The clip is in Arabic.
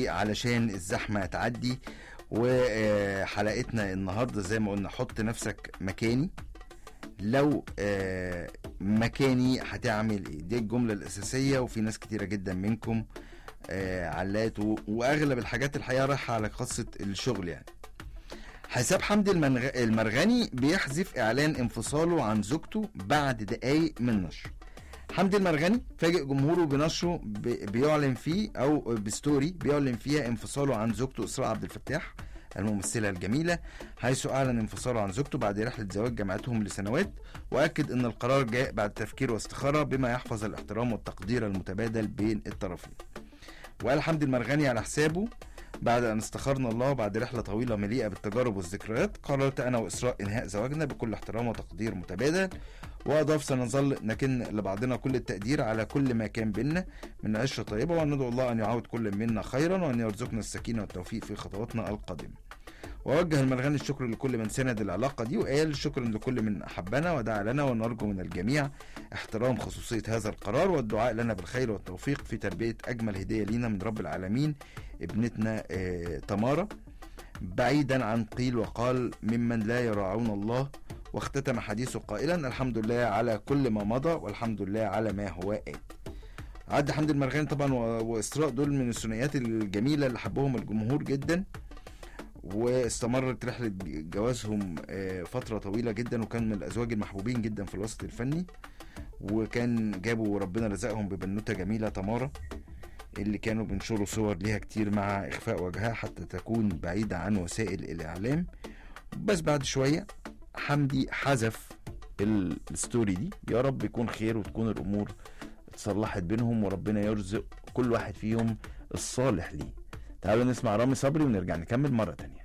علشان الزحمة تعدي. وحلقتنا النهاردة زي ما قلنا حط نفسك مكاني، لو مكاني هتعمل ايه؟ دي الجملة الأساسية. وفي ناس كتيرة جدا منكم علات، واغلب الحاجات الحقيقة رايحة على قصة الشغل. يعني حساب حمدي المرغني بيحذف اعلان انفصاله عن زوجته بعد دقايق من نشره. حمدي المرغني فاجئ جمهوره بنشره بيعلن فيه او بستوري بيعلن فيها انفصاله عن زوجته اسراء عبد الفتاح الممثلة الجميلة، حيث اعلن انفصاله عن زوجته بعد رحلة زواج جمعتهم لسنوات، واكد ان القرار جاء بعد تفكير واستخارة بما يحفظ الاحترام والتقدير المتبادل بين الطرفين. وقال حمدي المرغني على حسابه: بعد أن استخرنا الله بعد رحلة طويلة مليئة بالتجارب والذكريات، قررت أنا وإسراء إنهاء زواجنا بكل احترام وتقدير متبادل. وأضاف: سنظل نكن لبعضنا كل التقدير على كل ما كان بيننا من عشرة طيبة، وندعو الله أن يعود كل منا خيرا وأن يرزقنا السكينة والتوفيق في خطواتنا القادمة. ووجه المرغني الشكر لكل من سند العلاقة دي، وقال: شكرا لكل من أحبنا ودعا لنا، ونرجو من الجميع احترام خصوصية هذا القرار والدعاء لنا بالخير والتوفيق في تربية أجمل هدية لينا من رب العالمين ابنتنا تمارا، بعيدا عن قيل وقال ممن لا يراعون الله. واختتم حديثه قائلا: الحمد لله على كل ما مضى والحمد لله على ما هو آت. عد حمدي المرغني طبعا وإسراء دول من الثنائيات الجميلة اللي حبهم الجمهور جدا، واستمرت رحلة جوازهم فترة طويلة جدا، وكان من الأزواج المحبوبين جدا في الوسط الفني. وكان جابوا ربنا رزقهم ببنوتة جميلة تمارا، اللي كانوا بينشروا صور ليها كتير مع إخفاء وجهها حتى تكون بعيدة عن وسائل الإعلام. بس بعد شوية حمدي حذف الستوري دي. يا رب يكون خير وتكون الأمور اتصلحت بينهم، وربنا يرزق كل واحد فيهم الصالح ليه. تعالوا نسمع رامي صبري ونرجع نكمل مرة تانية.